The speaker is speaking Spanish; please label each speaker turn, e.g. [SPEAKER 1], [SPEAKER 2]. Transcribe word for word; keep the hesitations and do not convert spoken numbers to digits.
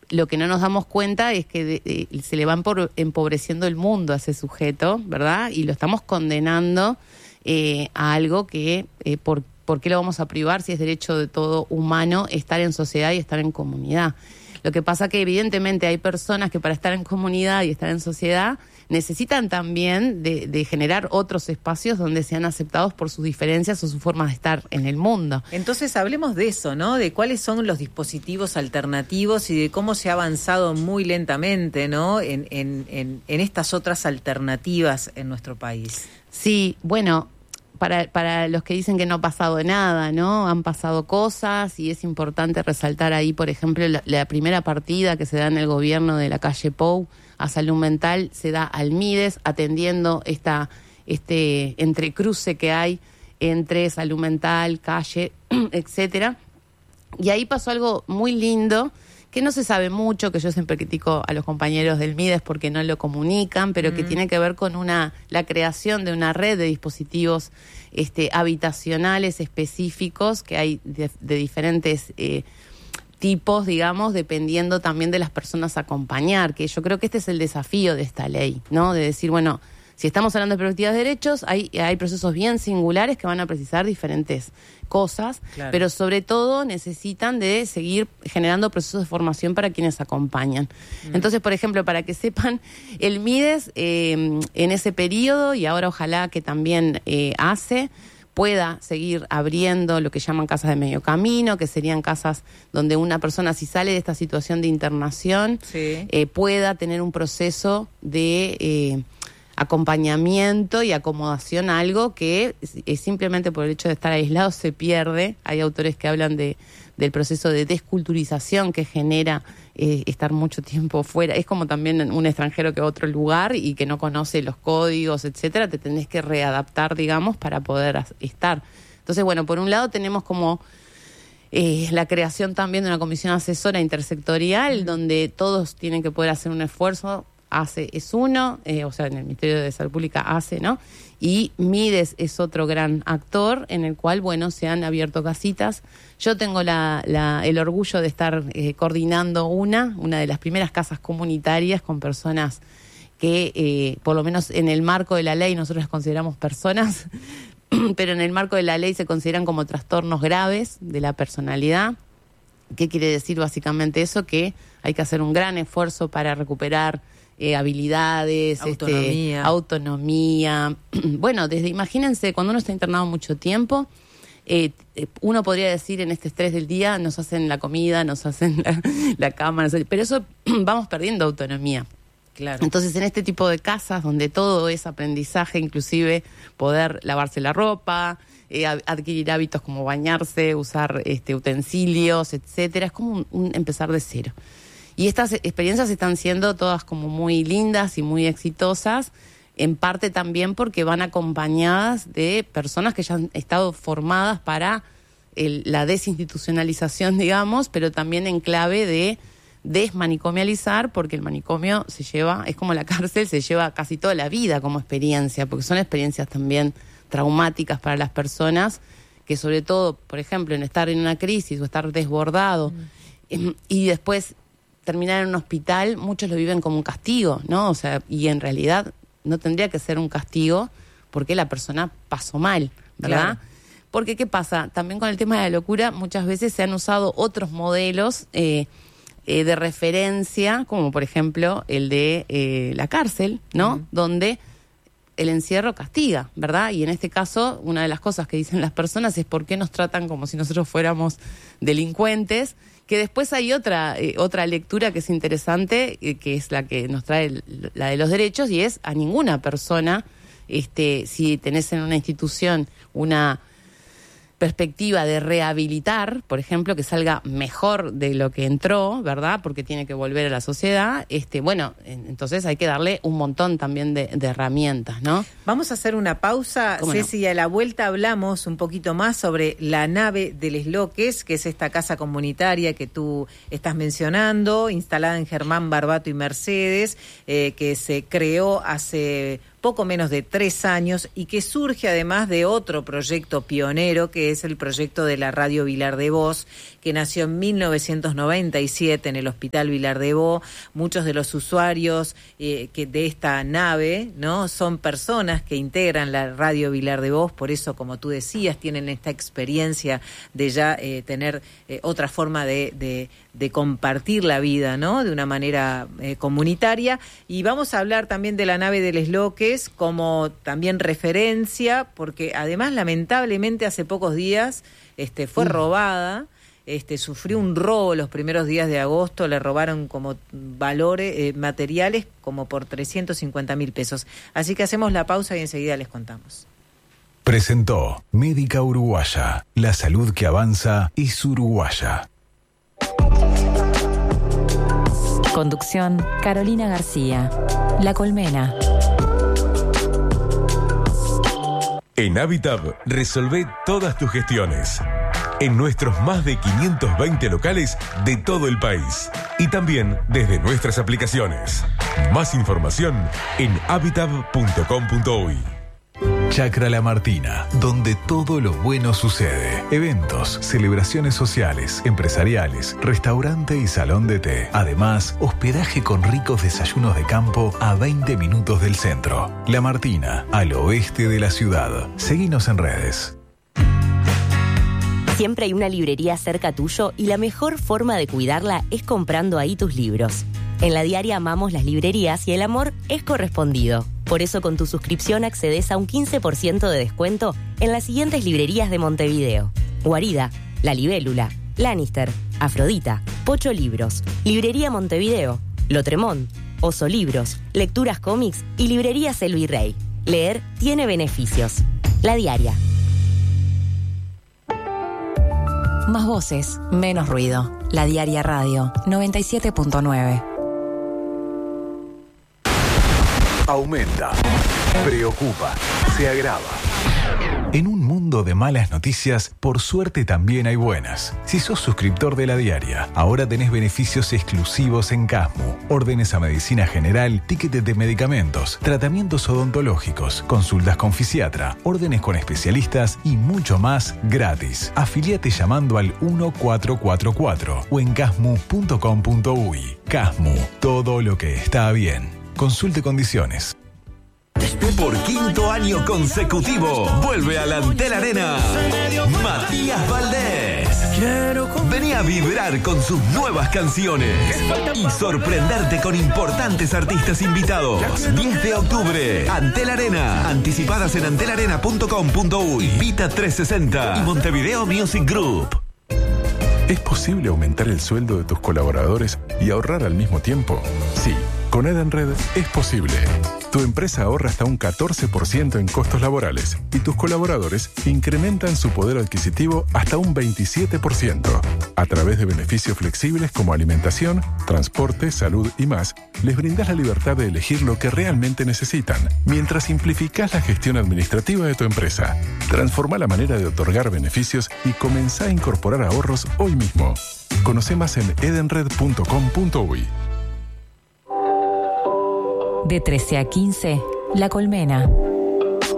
[SPEAKER 1] lo que no nos damos cuenta es que de, de, se le va empor- empobreciendo el mundo a ese sujeto, ¿verdad? Y lo estamos condenando eh, a algo que, eh, por, ¿por qué lo vamos a privar si es derecho de todo humano estar en sociedad y estar en comunidad? Lo que pasa que evidentemente hay personas que para estar en comunidad y estar en sociedad necesitan también de, de generar otros espacios donde sean aceptados por sus diferencias o su forma de estar en el mundo.
[SPEAKER 2] Entonces hablemos de eso, ¿no? De cuáles son los dispositivos alternativos y de cómo se ha avanzado muy lentamente, ¿no? En, en, en, en estas otras alternativas en nuestro país.
[SPEAKER 1] Sí, bueno, para, para los que dicen que no ha pasado nada, ¿no? Han pasado cosas y es importante resaltar ahí, por ejemplo, la, la primera partida que se da en el gobierno de la calle Pou a salud mental se da al MIDES, atendiendo esta este entrecruce que hay entre salud mental, calle, etcétera. Y ahí pasó algo muy lindo, que no se sabe mucho, que yo siempre critico a los compañeros del MIDES porque no lo comunican, pero mm. que tiene que ver con una la creación de una red de dispositivos este, habitacionales específicos que hay de, de diferentes eh, tipos, digamos, dependiendo también de las personas a acompañar, que yo creo que este es el desafío de esta ley, ¿no? De decir, bueno, si estamos hablando de perspectivas de derechos, hay, hay procesos bien singulares que van a precisar diferentes cosas, claro. Pero sobre todo necesitan de seguir generando procesos de formación para quienes acompañan. Mm. Entonces, por ejemplo, para que sepan, el MIDES eh, en ese periodo, y ahora ojalá que también eh, hace, pueda seguir abriendo lo que llaman casas de medio camino, que serían casas donde una persona, si sale de esta situación de internación, sí. eh, pueda tener un proceso de eh, acompañamiento y acomodación a algo que es simplemente por el hecho de estar aislado se pierde. Hay autores que hablan de del proceso de desculturización que genera eh, estar mucho tiempo fuera. Es como también un extranjero que va a otro lugar y que no conoce los códigos, etcétera. Te tenés que readaptar, digamos, para poder as- estar. Entonces, bueno, por un lado tenemos como eh, la creación también de una comisión asesora intersectorial, mm. donde todos tienen que poder hacer un esfuerzo. ACE es uno, eh, o sea, en el Ministerio de Salud Pública ACE, ¿no? Y MIDES es otro gran actor en el cual, bueno, se han abierto casitas. Yo tengo la, la, el orgullo de estar eh, coordinando una, una de las primeras casas comunitarias con personas que, eh, por lo menos en el marco de la ley, nosotros las consideramos personas, pero en el marco de la ley se consideran como trastornos graves de la personalidad. ¿Qué quiere decir básicamente eso? Que hay que hacer un gran esfuerzo para recuperar Eh, habilidades,
[SPEAKER 2] autonomía.
[SPEAKER 1] Este, autonomía. Bueno, desde imagínense, cuando uno está internado mucho tiempo, eh, uno podría decir en este estrés del día, nos hacen la comida, nos hacen la, la cama, nos hacen, pero eso vamos perdiendo autonomía.
[SPEAKER 2] Claro.
[SPEAKER 1] Entonces, en este tipo de casas donde todo es aprendizaje, inclusive poder lavarse la ropa, eh, adquirir hábitos como bañarse, usar este, utensilios, etcétera, es como un, un empezar de cero. Y estas experiencias están siendo todas como muy lindas y muy exitosas, en parte también porque van acompañadas de personas que ya han estado formadas para el, la desinstitucionalización, digamos, pero también en clave de desmanicomializar, porque el manicomio se lleva, es como la cárcel, se lleva casi toda la vida como experiencia, porque son experiencias también traumáticas para las personas, que sobre todo, por ejemplo, en estar en una crisis o estar desbordado, mm. y después terminar en un hospital, muchos lo viven como un castigo, ¿no? O sea, y en realidad no tendría que ser un castigo porque la persona pasó mal, ¿verdad? Claro. Porque, ¿qué pasa? También con el tema de la locura, muchas veces se han usado otros modelos eh, eh, de referencia, como por ejemplo el de eh, la cárcel, ¿no? Uh-huh. Donde el encierro castiga, ¿verdad? Y en este caso, una de las cosas que dicen las personas es por qué nos tratan como si nosotros fuéramos delincuentes, que después hay otra eh, otra lectura que es interesante, eh, que es la que nos trae el, la de los derechos, y es a ninguna persona, este, si tenés en una institución una perspectiva de rehabilitar, por ejemplo, que salga mejor de lo que entró, ¿verdad? Porque tiene que volver a la sociedad. Este, bueno, entonces hay que darle un montón también de, de herramientas, ¿no?
[SPEAKER 2] Vamos a hacer una pausa, Ceci, y a la vuelta hablamos un poquito más sobre la nave de Les Loques, que es esta casa comunitaria que tú estás mencionando, instalada en Germán Barbato y Mercedes, eh, que se creó hace poco menos de tres años y que surge además de otro proyecto pionero que es el proyecto de la Radio Vilar de Vos, que nació en mil novecientos noventa y siete en el Hospital Vilar de Vos. Muchos de los usuarios eh, que de esta nave, ¿no?, son personas que integran la Radio Vilar de Vos, por eso, como tú decías, tienen esta experiencia de ya eh, tener eh, otra forma de, de, de compartir la vida, ¿no?, de una manera eh, comunitaria. Y vamos a hablar también de la nave del Esloques como también referencia, porque además lamentablemente hace pocos días este, fue uh. robada. Este, sufrió un robo los primeros días de agosto, le robaron como valores eh, materiales como por trescientos cincuenta mil pesos. Así que hacemos la pausa y enseguida les contamos.
[SPEAKER 3] Presentó Médica Uruguaya. La salud que avanza es uruguaya.
[SPEAKER 4] Conducción, Carolina García. La Colmena.
[SPEAKER 5] En Habitab, resolvé todas tus gestiones. En nuestros más de quinientos veinte locales de todo el país. Y también desde nuestras aplicaciones. Más información en habitab punto com punto uy.
[SPEAKER 3] Chacra La Martina, donde todo lo bueno sucede. Eventos, celebraciones sociales, empresariales, restaurante y salón de té. Además, hospedaje con ricos desayunos de campo a veinte minutos del centro. La Martina, al oeste de la ciudad. Seguinos en redes.
[SPEAKER 6] Siempre hay una librería cerca tuyo y la mejor forma de cuidarla es comprando ahí tus libros. En La Diaria amamos las librerías y el amor es correspondido. Por eso con tu suscripción accedes a un quince por ciento de descuento en las siguientes librerías de Montevideo: Guarida, La Libélula, Lannister, Afrodita, Pocho Libros, Librería Montevideo, Lotremont, Oso Libros, Lecturas Cómics y Librerías El Virrey. Leer tiene beneficios. La Diaria.
[SPEAKER 4] Más voces, menos ruido. La Diaria Radio, noventa y siete punto nueve.
[SPEAKER 3] Aumenta, preocupa, se agrava. En un mundo de malas noticias, por suerte también hay buenas. Si sos suscriptor de La Diaria, ahora tenés beneficios exclusivos en Casmu. Órdenes a medicina general, tickets de medicamentos, tratamientos odontológicos, consultas con fisiatra, órdenes con especialistas y mucho más gratis. Afiliate llamando al uno cuatro cuatro cuatro o en casmu punto com punto uy. Casmu, todo lo que está bien. Consulte condiciones.
[SPEAKER 7] Por quinto año consecutivo, vuelve a la Antel Arena Matías Valdés. Vení a vibrar con sus nuevas canciones y sorprenderte con importantes artistas invitados. diez de octubre, Antel Arena. Anticipadas en antel arena punto com punto uy, Vita trescientos sesenta y Montevideo Music Group.
[SPEAKER 8] ¿Es posible aumentar el sueldo de tus colaboradores y ahorrar al mismo tiempo? Sí, con Edenred es posible. Tu empresa ahorra hasta un catorce por ciento en costos laborales y tus colaboradores incrementan su poder adquisitivo hasta un veintisiete por ciento. A través de beneficios flexibles como alimentación, transporte, salud y más, les brindas la libertad de elegir lo que realmente necesitan, mientras simplificás la gestión administrativa de tu empresa. Transforma la manera de otorgar beneficios y comenzá a incorporar ahorros hoy mismo. Conoce más en edenred punto com punto uy.
[SPEAKER 4] De trece a quince, La Colmena.